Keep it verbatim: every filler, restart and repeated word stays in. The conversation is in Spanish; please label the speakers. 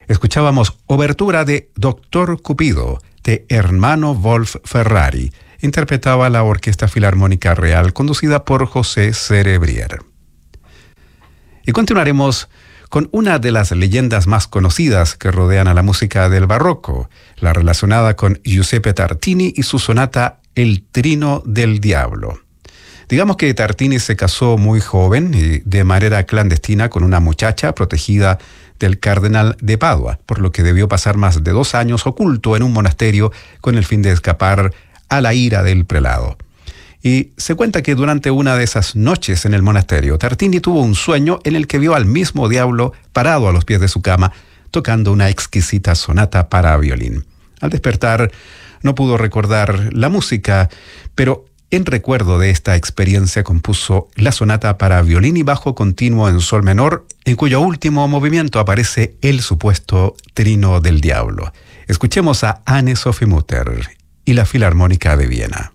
Speaker 1: Escuchábamos Obertura de Doctor Cupido, de Hermano Wolf Ferrari. Interpretaba la Orquesta Filarmónica Real, conducida por José Cerebrier. Y continuaremos con una de las leyendas más conocidas que rodean a la música del barroco, la relacionada con Giuseppe Tartini y su sonata El Trino del Diablo. Digamos que Tartini se casó muy joven y de manera clandestina con una muchacha protegida del cardenal de Padua, por lo que debió pasar más de dos años oculto en un monasterio con el fin de escapar a la ira del prelado. Y se cuenta que durante una de esas noches en el monasterio, Tartini tuvo un sueño en el que vio al mismo diablo parado a los pies de su cama, tocando una exquisita sonata para violín. Al despertar, no pudo recordar la música, pero en recuerdo de esta experiencia compuso la sonata para violín y bajo continuo en sol menor, en cuyo último movimiento aparece el supuesto Trino del Diablo. Escuchemos a Anne-Sophie Mutter y la Filarmónica de Viena.